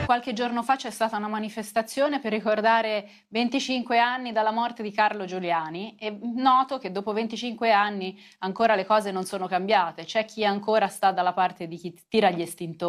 qualche giorno fa c'è stata una manifestazione per ricordare 25 anni dalla morte di Carlo Giuliani e noto che dopo 25 anni ancora le cose non sono cambiate. C'è chi ancora sta dalla parte di chi tira gli estintori.